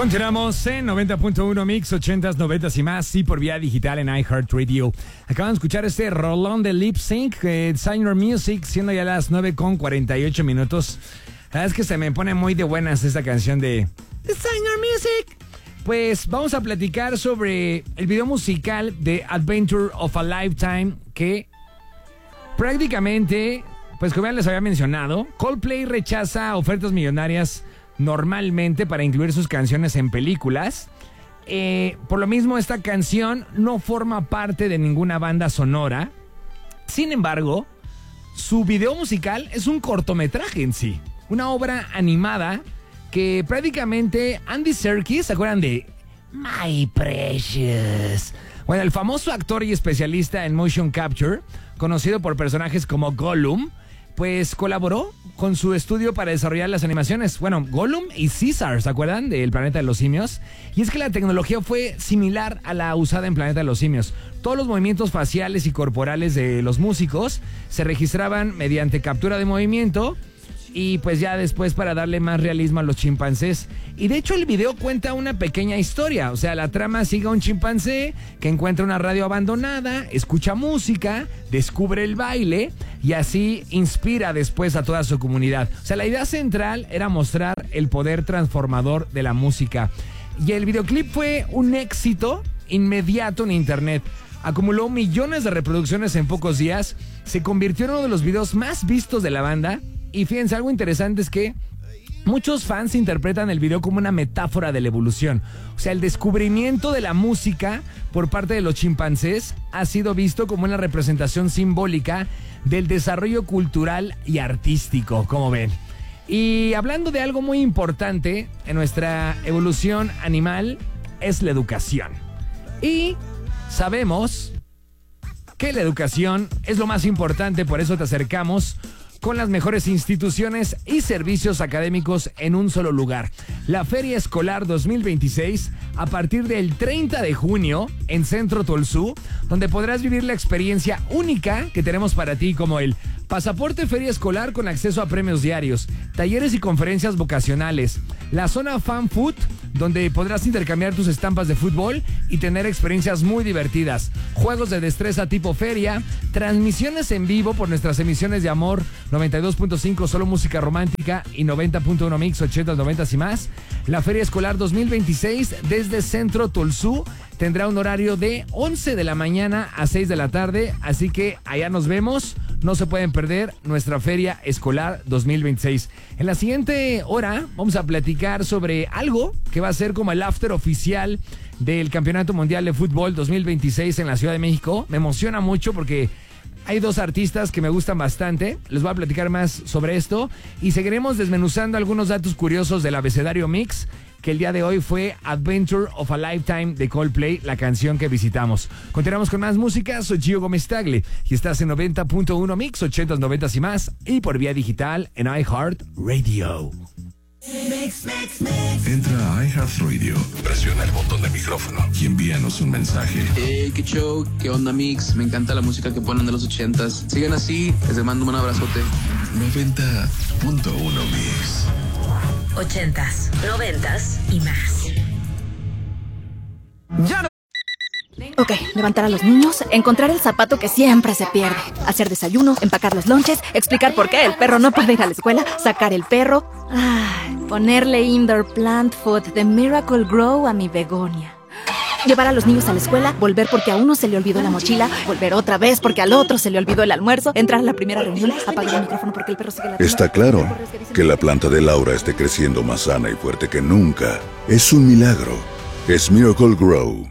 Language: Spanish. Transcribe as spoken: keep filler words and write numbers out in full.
Continuamos en noventa punto uno Mix, ochentas, noventas y más, y por vía digital en iHeartRadio. Acaban de escuchar este rolón de Lip Sync, eh, Designer Music, siendo ya las nueve con cuarenta y ocho minutos. La verdad es que se me pone muy de buenas esta canción de Designer Music. Pues vamos a platicar sobre el video musical de Adventure of a Lifetime, que prácticamente, pues como ya les había mencionado, Coldplay rechaza ofertas millonarias normalmente para incluir sus canciones en películas. Eh, por lo mismo, esta canción no forma parte de ninguna banda sonora. Sin embargo, su video musical es un cortometraje en sí, una obra animada que prácticamente Andy Serkis, ¿se acuerdan de My Precious? Bueno, el famoso actor y especialista en motion capture, conocido por personajes como Gollum, pues colaboró con su estudio para desarrollar las animaciones. Bueno, Gollum y César, ¿se acuerdan? Del Planeta de los Simios. Y es que la tecnología fue similar a la usada en Planeta de los Simios. Todos los movimientos faciales y corporales de los músicos se registraban mediante captura de movimiento, y pues ya después para darle más realismo a los chimpancés. Y de hecho el video cuenta una pequeña historia. O sea, la trama sigue a un chimpancé que encuentra una radio abandonada, escucha música, descubre el baile y así inspira después a toda su comunidad. O sea, la idea central era mostrar el poder transformador de la música. Y el videoclip fue un éxito inmediato en internet. Acumuló millones de reproducciones en pocos días. Se convirtió en uno de los videos más vistos de la banda. Y fíjense, algo interesante es que muchos fans interpretan el video como una metáfora de la evolución. O sea, el descubrimiento de la música por parte de los chimpancés ha sido visto como una representación simbólica del desarrollo cultural y artístico, como ven. Y hablando de algo muy importante en nuestra evolución animal, es la educación. Y sabemos que la educación es lo más importante, por eso te acercamos con las mejores instituciones y servicios académicos en un solo lugar. La Feria Escolar dos mil veintiséis, a partir del treinta de junio, en Centro Tolsú, donde podrás vivir la experiencia única que tenemos para ti, como el pasaporte Feria Escolar con acceso a premios diarios, talleres y conferencias vocacionales, la zona Fan Food, donde podrás intercambiar tus estampas de fútbol y tener experiencias muy divertidas, juegos de destreza tipo feria, transmisiones en vivo por nuestras emisiones de Amor noventa y dos punto cinco, solo música romántica, y noventa punto uno Mix, ochentas, noventas y más. La Feria Escolar dos mil veintiséis desde Centro Tolsú tendrá un horario de once de la mañana a seis de la tarde, así que allá nos vemos. No se pueden perder nuestra Feria Escolar dos mil veintiséis. En la siguiente hora vamos a platicar sobre algo que va a ser como el after oficial del Campeonato Mundial de Fútbol dos mil veintiséis en la Ciudad de México. Me emociona mucho porque hay dos artistas que me gustan bastante. Les voy a platicar más sobre esto y seguiremos desmenuzando algunos datos curiosos del abecedario Mix, que el día de hoy fue Adventure of a Lifetime de Coldplay, la canción que visitamos. Continuamos con más música. Soy Gio Gómez Tagle y estás en noventa punto uno Mix, ochentas, noventas y más, y por vía digital en iHeartRadio. Mix, mix, mix. Entra a iHeartRadio, presiona el botón de micrófono y envíanos un mensaje. Hey, qué show, qué onda, Mix. Me encanta la música que ponen de los ochentas. Sigan así, les mando un abrazote. noventa punto uno Mix. Ochentas, noventas y más. Ya no. Ok, levantar a los niños, encontrar el zapato que siempre se pierde, hacer desayuno, empacar los lonches, explicar por qué el perro no puede ir a la escuela, sacar el perro, ay, ponerle indoor plant food de Miracle Grow a mi begonia. Llevar a los niños a la escuela, volver porque a uno se le olvidó la mochila, volver otra vez porque al otro se le olvidó el almuerzo, entrar a la primera reunión, apagar el micrófono porque el perro sigue la tienda. Está claro que la planta de Laura esté creciendo más sana y fuerte que nunca. Es un milagro. Es Miracle Grow.